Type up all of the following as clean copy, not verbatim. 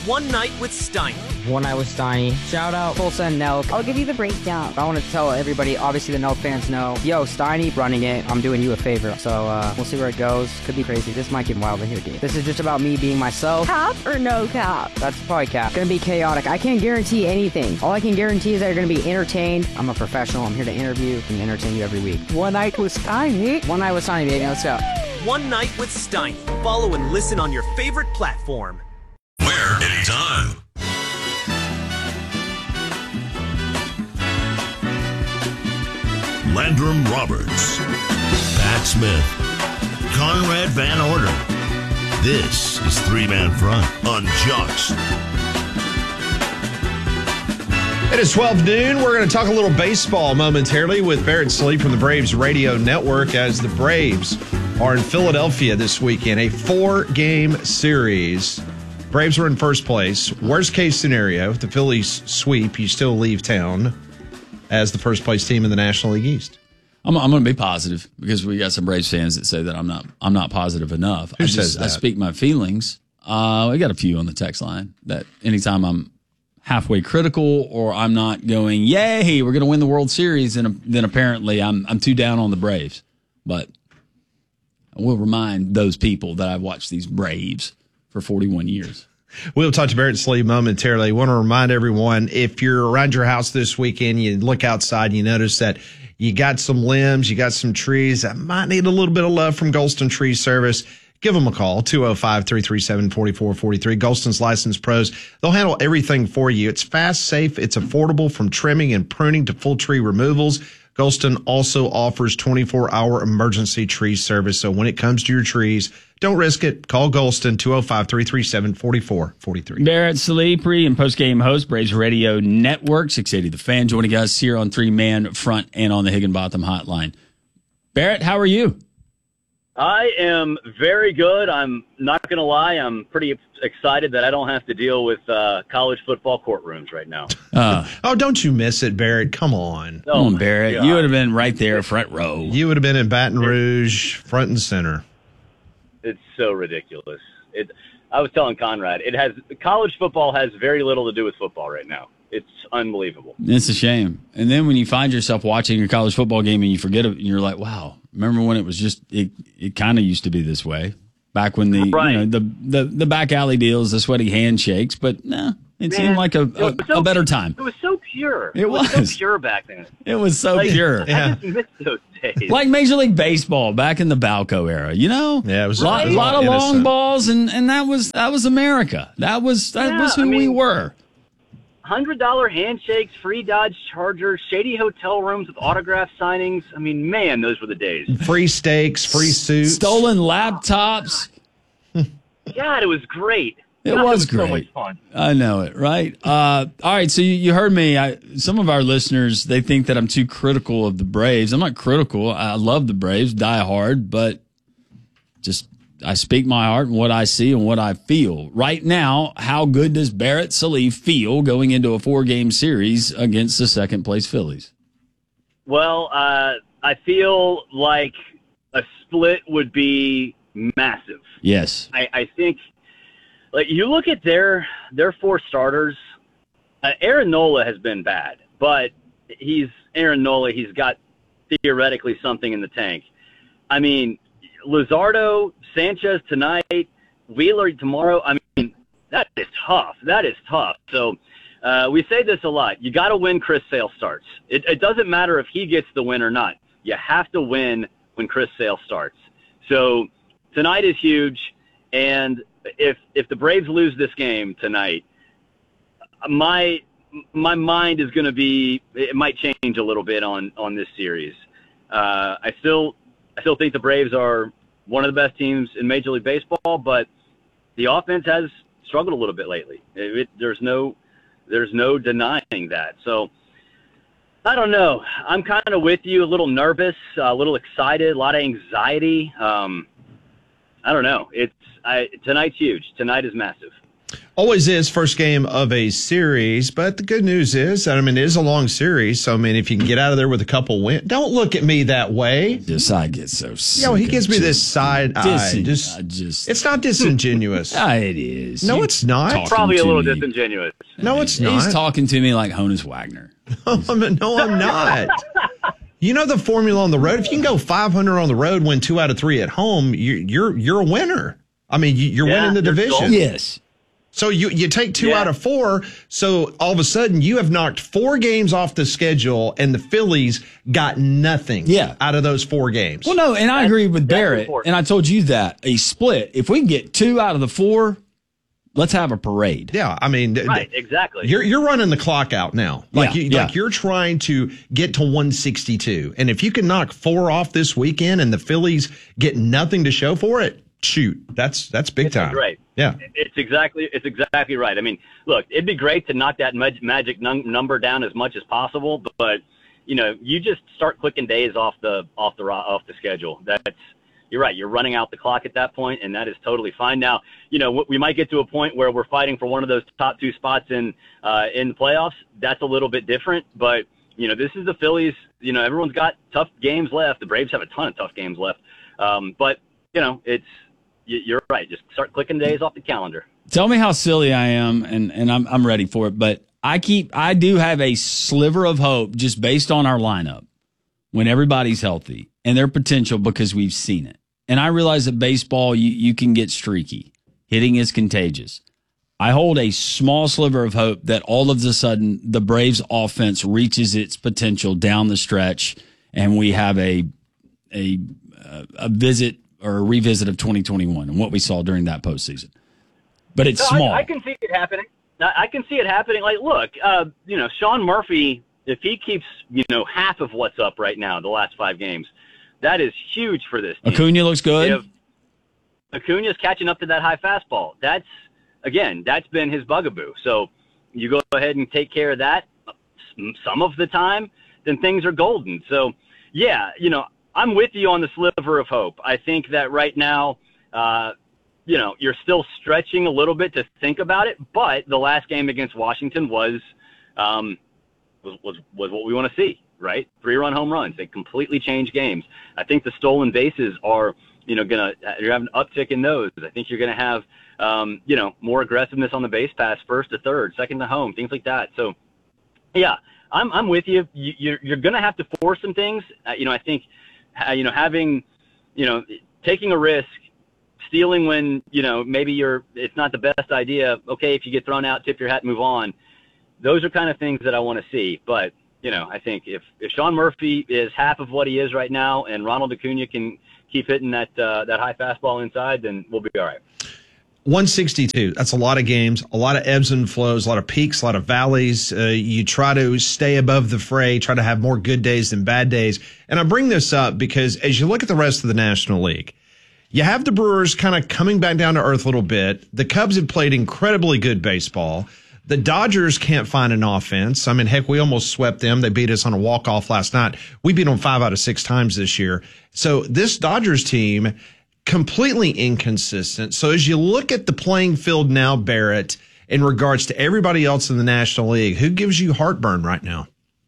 One Night with Steiny. One Night with Steiny. Shout out Tulsa and Nelk. I'll give you the breakdown. I want to tell everybody, obviously the Nelk fans know, yo, Steiny running it, I'm doing you a favor. So we'll see where it goes. Could be crazy. This might get wild in here, dude. This is just about me being myself. Cap or no cap? That's probably cap. Gonna be chaotic. I can't guarantee anything. All I can guarantee is that you're gonna be entertained. I'm a professional. I'm here to interview and entertain you every week. One Night with Steiny. One Night with Steiny, baby. Let's go. One Night with Steiny. Follow and listen on your favorite platform. Where? Anytime. Landrum Roberts, Pat Smith, Conrad Van Orden. This is Three Man Front on Jocks. It is 12 noon. We're going to talk a little baseball momentarily with Barrett Sleep from the Braves Radio Network as the Braves are in Philadelphia this weekend. A 4-game series. Braves are in first place. Worst case scenario, if the Phillies sweep, you still leave town as the first place team in the National League East. I'm going to be positive because we got some Braves fans that say that I'm not positive enough. Who says that? I speak my feelings. We got a few on the text line that anytime I'm halfway critical or I'm not going, yay, we're going to win the World Series, and then apparently I'm too down on the Braves. But I will remind those people that I've watched these Braves for 41 years. We'll talk to Barrett Sleeve momentarily. I want to remind everyone, if you're around your house this weekend, you look outside and you notice that you got some limbs, you got some trees that might need a little bit of love from Golston Tree Service. Give them a call, 205-337-4443. Golston's licensed pros. They'll handle everything for you. It's fast, safe, it's affordable, from trimming and pruning to full tree removals. Golston also offers 24-hour emergency tree service. So when it comes to your trees, don't risk it. Call Golston, 205-337-4443. Barrett Sleep, pre- and post-game host, Braves Radio Network, 680 The Fan, joining us here on Three Man Front and on the Higginbotham Hotline. Barrett, how are you? I am very good. I'm not going to lie. I'm pretty excited that I don't have to deal with college football courtrooms right now. Oh, don't you miss it, Barrett? Come on. Come on, Barrett. God. You would have been right there, front row. You would have been in Baton Rouge, front and center. It's so ridiculous. I was telling Conrad, college football has very little to do with football right now. It's unbelievable. It's a shame. And then when you find yourself watching your college football game and you forget it, and you're like, wow, remember when it was just, it kind of used to be this way? Back when the back alley deals, the sweaty handshakes, but no, it seemed like a better time. It was so pure. It was so pure back then. It was so pure. I just miss those days. Like Major League Baseball back in the Balco era, you know? Yeah, it was a lot of long balls, and that was America. That was who we were. $100 handshakes, free Dodge Chargers, shady hotel rooms with autograph signings. I mean, man, those were the days. Free steaks, free suits. Stolen laptops. God, it was great. It was great. So much fun. I know it, right? All right, so you heard me. Some of our listeners, they think that I'm too critical of the Braves. I'm not critical. I love the Braves, die hard, but just I speak my heart and what I see and what I feel. Right now, how good does Barrett Sallee feel going into a 4-game series against the second-place Phillies? Well, I feel like a split would be massive. Yes. I think, like, you look at their 4 starters, Aaron Nola has been bad, but he's Aaron Nola. He's got theoretically something in the tank. I mean, Luzardo, Sanchez tonight, Wheeler tomorrow. I mean, that is tough. That is tough. So we say this a lot. You got to win Chris Sale starts. It doesn't matter if he gets the win or not. You have to win when Chris Sale starts. So tonight is huge. And if the Braves lose this game tonight, my mind is going to be, it might change a little bit on this series. I still think the Braves are one of the best teams in Major League Baseball, but the offense has struggled a little bit lately. There's no denying that. So I don't know. I'm kind of with you, a little nervous, a little excited, a lot of anxiety. I don't know. Tonight's huge. Tonight is massive. Always is first game of a series, but the good news is that, it is a long series. So, if you can get out of there with a couple wins, don't look at me that way. I get so sick. He gives me this side eye. It's not disingenuous. It is. No, it's not. Talking Probably a to little me. disingenuous. No, it's not. He's talking to me like Honus Wagner. No, I'm not. You know the formula on the road. If you can go 500 on the road, win 2 out of 3 at home, you're a winner. You're winning the division. Yes. So you take 2 out of 4. So all of a sudden you have knocked 4 games off the schedule, and the Phillies got nothing out of those 4 games. Well, no, and I agree with Barrett. important. And I told you that a split. If we can get 2 out of the 4, let's have a parade. Yeah, Right, exactly. You're running the clock out now. Like you're trying to get to 162, and if you can knock 4 off this weekend, and the Phillies get nothing to show for it, shoot, that's big time. Right. Yeah. It's exactly right. Look, it'd be great to knock that magic number down as much as possible, but you just start clicking days off the schedule. You're right. You're running out the clock at that point, and that is totally fine. Now, we might get to a point where we're fighting for one of those top 2 spots in the playoffs. That's a little bit different, but this is the Phillies. Everyone's got tough games left. The Braves have a ton of tough games left, but you're right. Just start clicking days off the calendar. Tell me how silly I am, and I'm ready for it. But I do have a sliver of hope just based on our lineup when everybody's healthy and their potential, because we've seen it. And I realize that baseball, you can get streaky. Hitting is contagious. I hold a small sliver of hope that all of a sudden the Braves offense reaches its potential down the stretch, and we have a visit or a revisit of 2021 and what we saw during that postseason. But it's small. I can see it happening. I can see it happening. Like, look, Sean Murphy, if he keeps, half of what's up right now, the last 5 games, that is huge for this team. Acuna looks good. Acuna's catching up to that high fastball. That's been his bugaboo. So you go ahead and take care of that some of the time, then things are golden. So, yeah, I'm with you on the sliver of hope. I think that right now, you're still stretching a little bit to think about it, but the last game against Washington was what we want to see, right? 3-run home runs. They completely change games. I think the stolen bases are, you're having an uptick in those. I think you're going to have, more aggressiveness on the base pass, first to third, second to home, things like that. So, yeah, I'm with you. You're going to have to force some things. I think, having, taking a risk, stealing when, maybe it's not the best idea. Okay, if you get thrown out, tip your hat, move on. Those are kind of things that I want to see. But, I think if Sean Murphy is half of what he is right now, and Ronald Acuna can keep hitting that high fastball inside, then we'll be all right. 162. That's a lot of games, a lot of ebbs and flows, a lot of peaks, a lot of valleys. You try to stay above the fray, try to have more good days than bad days. And I bring this up because as you look at the rest of the National League, you have the Brewers kind of coming back down to earth a little bit. The Cubs have played incredibly good baseball. The Dodgers can't find an offense. Heck, we almost swept them. They beat us on a walk-off last night. We beat them 5 out of 6 times this year. So this Dodgers team, completely inconsistent. So as you look at the playing field now, Barrett, in regards to everybody else in the National League, who gives you heartburn right now?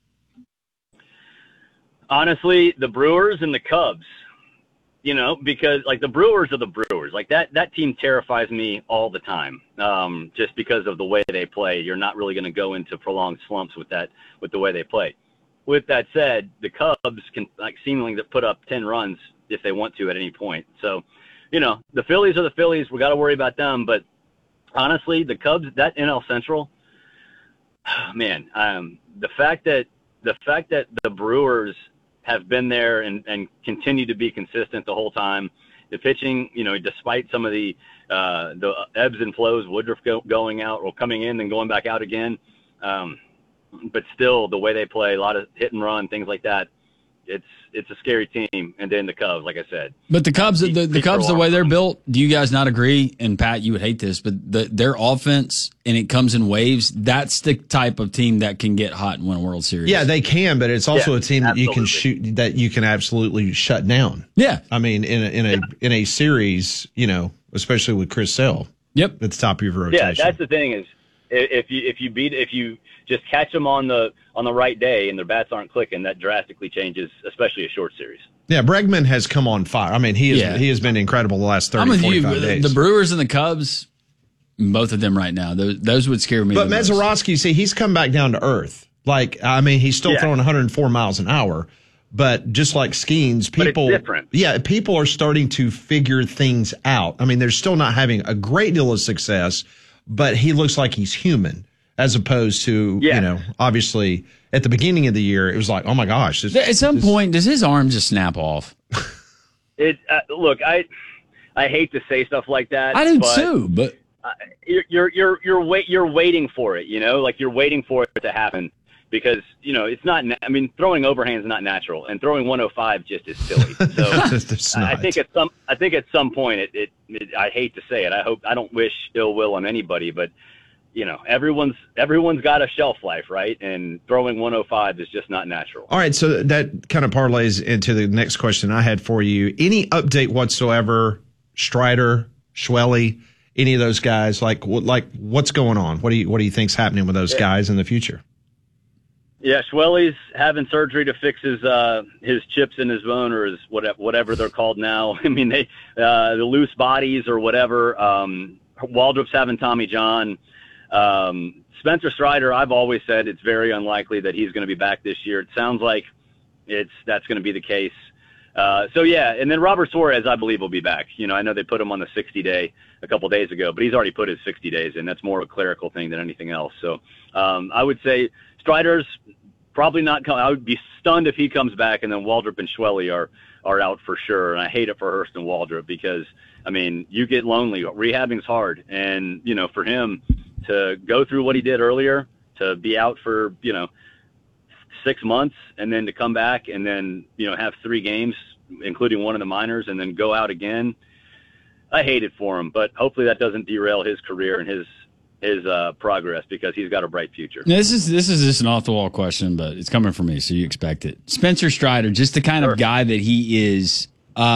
Honestly, the Brewers and the Cubs. Because the Brewers are the Brewers. Like that team terrifies me all the time. Just because of the way they play. You're not really going to go into prolonged slumps with the way they play. With that said, the Cubs can seemingly put up 10 runs if they want to at any point. So, the Phillies are the Phillies. We got to worry about them. But honestly, the Cubs, that NL Central, man, the fact that the Brewers have been there and continue to be consistent the whole time. The pitching, despite some of the ebbs and flows, Woodruff going out or coming in and going back out again. But still, the way they play, a lot of hit and run, things like that. It's a scary team. And then the Cubs, like I said. But the Cubs, the Cubs, the way they're built, do you guys not agree? And Pat, you would hate this, but their offense, and it comes in waves, that's the type of team that can get hot and win a World Series. Yeah, they can, but it's also a team that absolutely. you can shoot, that you can absolutely shut down. Yeah. In a series, especially with Chris Sale. Yep. at the top of your rotation. Yeah, that's the thing is if you just catch them on the right day and their bats aren't clicking, that drastically changes, especially a short series. Yeah, Bregman has come on fire. I mean, he has been incredible the last 30, I'm with 45 you. days. The Brewers and the Cubs, both of them right now, those would scare me. But the most. Mazeroski, see, he's come back down to earth. Like, I mean, he's still throwing 104 miles an hour. But just like Skeens, people, but it's different. Yeah, people are starting to figure things out. I mean, they're still not having a great deal of success, but he looks like he's human, as opposed to, obviously at the beginning of the year, it was like, oh my gosh. At some point, does his arm just snap off? Look, I hate to say stuff like that. I do too, but you're waiting for it, like you're waiting for it to happen. Because, it's not, throwing overhand is not natural, and throwing 105 just is silly. So I think at some point, I hate to say it. I don't wish ill will on anybody, but, everyone's got a shelf life, right? And throwing 105 is just not natural. All right. So that kind of parlays into the next question I had for you. Any update whatsoever, Strider, Schwelly, any of those guys, like what's going on? What do you think's happening with those guys in the future? Yeah, Schwelly's having surgery to fix his chips in his bone, or his whatever they're called now. The loose bodies or whatever. Waldrop's having Tommy John. Spencer Strider, I've always said it's very unlikely that he's going to be back this year. It sounds like that's going to be the case. And then Robert Suarez, I believe, will be back. I know they put him on the 60-day a couple days ago, but he's already put his 60 days in. That's more of a clerical thing than anything else. So I would say Strider's probably not coming. I would be stunned if he comes back, and then Waldrop and Schwelly are out for sure. And I hate it for Hurst and Waldrop because, you get lonely. Rehabbing's hard. And, for him to go through what he did earlier, to be out for, 6 months, and then to come back and then, have 3 games, including one in the minors, and then go out again. I hate it for him, but hopefully that doesn't derail his career and his progress, because he's got a bright future. Now, this is just an off the wall question, but it's coming from me, so you expect it. Spencer Strider, just the kind of guy that he is.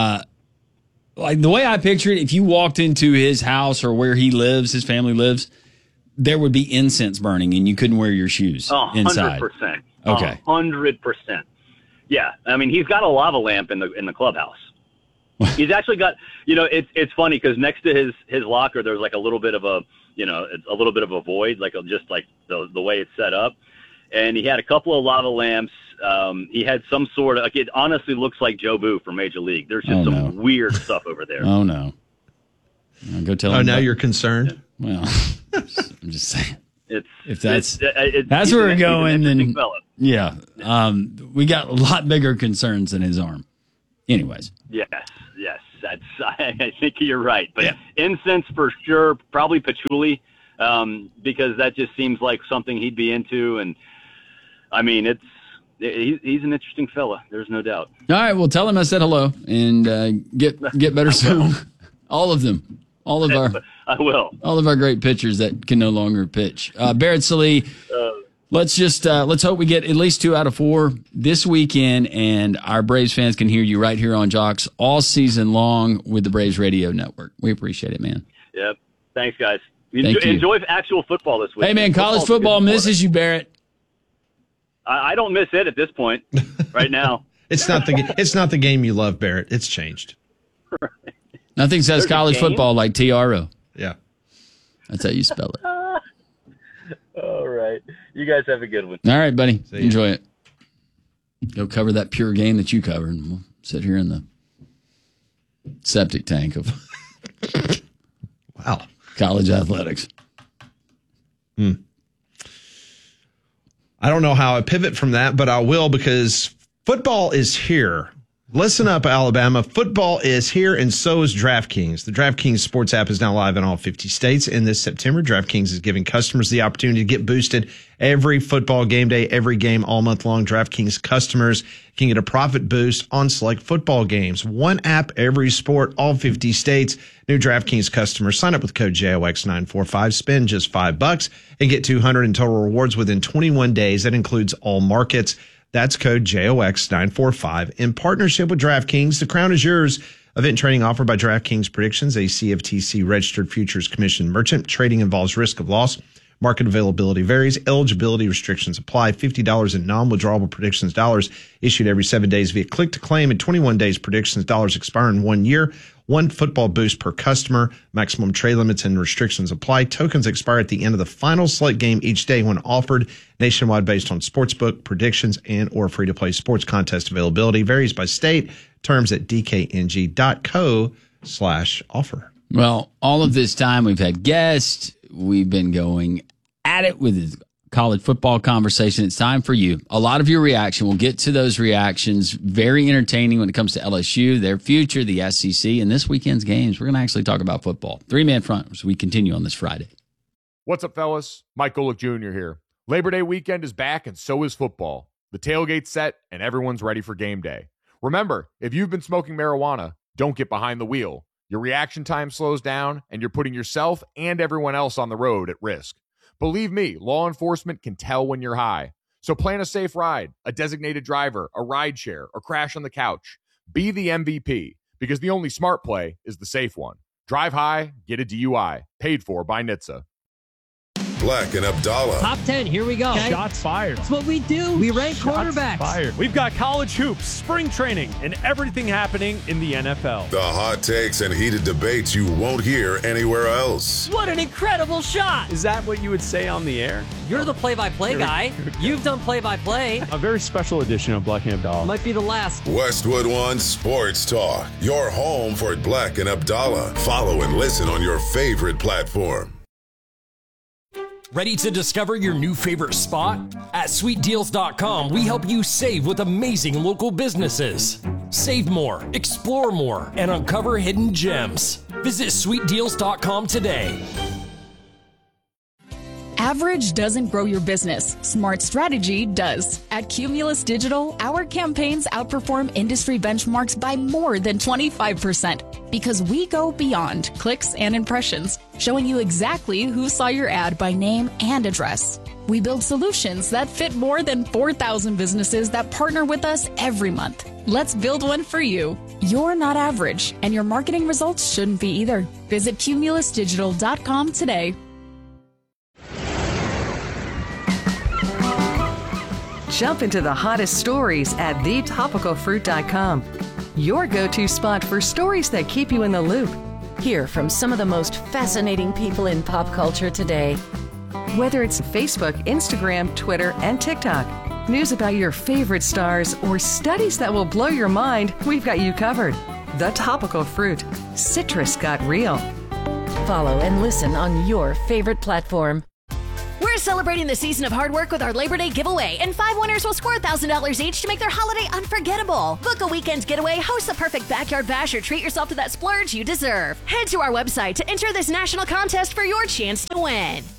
Like the way I picture it, if you walked into his house or where he lives, his family lives, there would be incense burning, and you couldn't wear your shoes inside. 100%. Okay, 100%. Yeah, he's got a lava lamp in the clubhouse. He's actually got, it's funny because next to his locker, there's like a little bit of a void, just like the way it's set up. And he had a couple of lava lamps. He had some sort of, it honestly looks like Joe Boo from Major League. There's just some weird stuff over there. Oh no. Go tell him. Oh, now you're concerned? Well, I'm just saying. If that's that's where we're going, then fella. Yeah, we got a lot bigger concerns than his arm. Anyways. Yes. I think you're right. But incense for sure, probably patchouli, because that just seems like something he'd be into. And he's an interesting fella. There's no doubt. All right, well, tell him I said hello and get better soon. All of them. All of our. I will. All of our great pitchers that can no longer pitch. Barrett Sallee. Let's hope we get at least 2 out of 4 this weekend, and our Braves fans can hear you right here on Jocks all season long with the Braves Radio Network. We appreciate it, man. Yep. Thanks, guys. Thank you. Enjoy actual football this week. Hey, man, college football misses you, Barrett. I don't miss it at this point. Right now, it's not the game you love, Barrett. It's changed. Nothing says college football like TRO. Yeah, that's how you spell it. All right. You guys have a good one. All right, buddy. Enjoy it. Go cover that pure game that you covered, and we'll sit here in the septic tank of college athletics. I don't know how I pivot from that, but I will, because football is here. Listen up, Alabama. Football is here, and so is DraftKings. The DraftKings sports app is now live in all 50 states. And this September, DraftKings is giving customers the opportunity to get boosted every football game day, every game all month long. DraftKings customers can get a profit boost on select football games. One app, every sport, all 50 states. New DraftKings customers sign up with code JOX945, spend just $5, and get $200 in total rewards within 21 days. That includes all markets. That's code JOX945. In partnership with DraftKings, the crown is yours. Event trading offered by DraftKings Predictions, a CFTC registered futures commission merchant. Trading involves risk of loss. Market availability varies. Eligibility restrictions apply. $50 in non-withdrawable predictions dollars issued every 7 days via click to claim, and 21 days predictions dollars expire in 1 year. One football boost per customer. Maximum trade limits and restrictions apply. Tokens expire at the end of the final select game each day when offered. Nationwide based on sportsbook predictions and or free-to-play sports contest availability. Varies by state. Terms at dkng.co/offer. Well, all of this time we've had guests. We've been going at it with the college football conversation. It's time for you. A lot of your reaction. We'll get to those reactions. Very entertaining when it comes to LSU, their future, the SEC, and this weekend's games. We're going to actually talk about football. Three-man front as we continue on this Friday. What's up, fellas? Mike Golick Jr. here. Labor Day weekend is back, and so is football. The tailgate's set, and everyone's ready for game day. Remember, if you've been smoking marijuana, don't get behind the wheel. Your reaction time slows down, and you're putting yourself and everyone else on the road at risk. Believe me, law enforcement can tell when you're high. So plan a safe ride, a designated driver, a ride share, or crash on the couch. Be the MVP, because the only smart play is the safe one. Drive high, get a DUI. Paid for by NHTSA. Black and Abdallah. Top 10, here we go. Okay. Shots fired. That's what we do. We rank quarterbacks. Fired. We've got college hoops, spring training, and everything happening in the NFL. The hot takes and heated debates you won't hear anywhere else. What an incredible shot. Is that what you would say on the air? You're the play-by-play guy. You've done play-by-play. A very special edition of Black and Abdallah. Might be the last. Westwood One Sports Talk. Your home for Black and Abdallah. Follow and listen on your favorite platform. Ready to discover your new favorite spot? At SweetDeals.com, we help you save with amazing local businesses. Save more, explore more, and uncover hidden gems. Visit SweetDeals.com today. Average doesn't grow your business. Smart strategy does. At Cumulus Digital, our campaigns outperform industry benchmarks by more than 25% because we go beyond clicks and impressions, showing you exactly who saw your ad by name and address. We build solutions that fit more than 4,000 businesses that partner with us every month. Let's build one for you. You're not average, and your marketing results shouldn't be either. Visit cumulusdigital.com today. Jump into the hottest stories at thetopicalfruit.com. Your go-to spot for stories that keep you in the loop. Hear from some of the most fascinating people in pop culture today. Whether it's Facebook, Instagram, Twitter, and TikTok, news about your favorite stars, or studies that will blow your mind, we've got you covered. The Topical Fruit. Citrus got real. Follow and listen on your favorite platform. We're celebrating the season of hard work with our Labor Day giveaway, and 5 winners will score $1,000 each to make their holiday unforgettable. Book a weekend getaway, host the perfect backyard bash, or treat yourself to that splurge you deserve. Head to our website to enter this national contest for your chance to win.